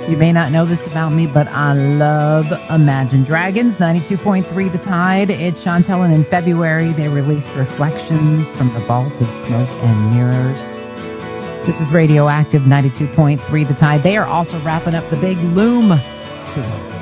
You may not know this about me, but I love Imagine Dragons. 92.3 The Tide. It's Chantel, and in February, they released Reflections from the Vault of Smoke and Mirrors. This is Radioactive 92.3 The Tide. They are also wrapping up the big Loom tour.